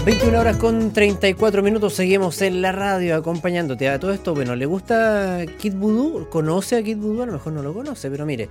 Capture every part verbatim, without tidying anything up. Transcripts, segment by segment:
veintiuna horas con treinta y cuatro minutos, seguimos en la radio acompañándote a todo esto. Bueno, ¿le gusta Kid Voodoo? ¿Conoce a Kid Voodoo? A lo mejor no lo conoce, pero mire.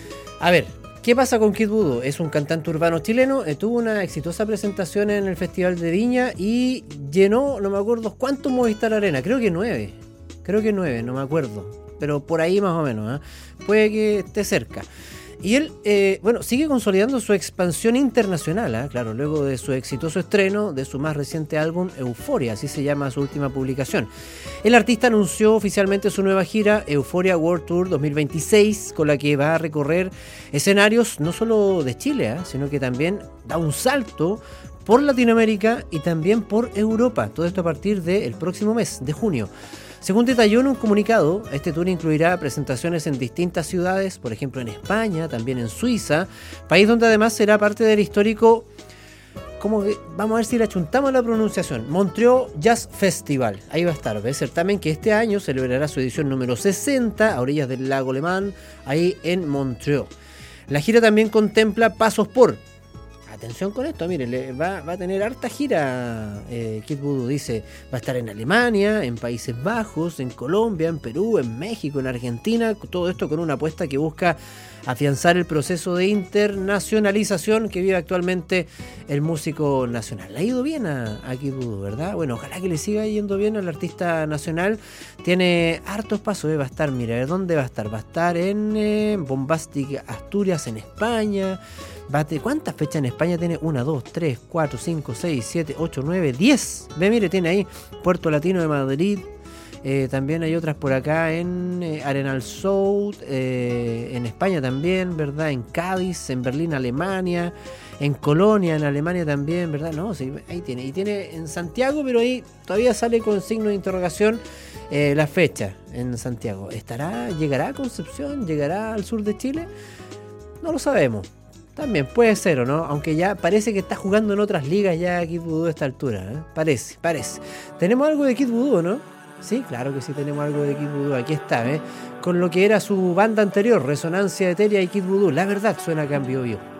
A ver, ¿qué pasa con Kid Voodoo? Es un cantante urbano chileno, eh, tuvo una exitosa presentación en el Festival de Viña y llenó, no me acuerdo cuántos Movistar Arena, creo que nueve, creo que nueve, no me acuerdo, pero por ahí más o menos, ¿eh? Puede que esté cerca. Y él, eh, bueno, sigue consolidando su expansión internacional, ¿eh? Claro, luego de su exitoso estreno de su más reciente álbum, Euforia, así se llama su última publicación. El artista anunció oficialmente su nueva gira, Euphoria World Tour dos mil veintiséis, con la que va a recorrer escenarios no solo de Chile, ¿eh? Sino que también da un salto por Latinoamérica y también por Europa. Todo esto a partir del próximo mes, de junio. Según detalló en un comunicado, este tour incluirá presentaciones en distintas ciudades, por ejemplo en España, también en Suiza, país donde además será parte del histórico, ¿cómo que? Vamos a ver si le achuntamos la pronunciación, Montreux Jazz Festival. Ahí va a estar, el certamen que este año celebrará su edición número sesenta a orillas del lago Le Mans, ahí en Montreux. La gira también contempla pasos por... Atención con esto, mire, le va, va a tener harta gira. eh, Kid Voodoo dice, va a estar en Alemania, en Países Bajos, en Colombia, en Perú, en México, en Argentina, todo esto con una apuesta que busca afianzar el proceso de internacionalización que vive actualmente el músico nacional. Le ha ido bien a, a Kid Voodoo, ¿verdad? Bueno, ojalá que le siga yendo bien al artista nacional. Tiene hartos pasos, eh, va a estar, mira, ¿dónde va a estar? Va a estar en eh, Bombastic Asturias, en España. Bate, ¿cuántas fechas en España tiene? una, dos, tres, cuatro, cinco, seis, siete, ocho, nueve, diez. Ve, mire, tiene ahí Puerto Latino de Madrid. Eh, también hay otras por acá en eh, Arenal South, eh, en España también, ¿verdad? En Cádiz, en Berlín, Alemania, en Colonia, en Alemania también, ¿verdad? No, sí, ahí tiene. Y tiene en Santiago, pero ahí todavía sale con signo de interrogación eh, la fecha en Santiago. ¿Estará, llegará a Concepción? ¿Llegará al sur de Chile? No lo sabemos. También puede ser, ¿o no? Aunque ya parece que está jugando en otras ligas ya Kid Voodoo a esta altura, ¿eh? Parece, parece. ¿Tenemos algo de Kid Voodoo, no? Sí, claro que sí tenemos algo de Kid Voodoo. Aquí está, ¿eh? Con lo que era su banda anterior, Resonancia Etérea y Kid Voodoo. La verdad suena a cambio vivo.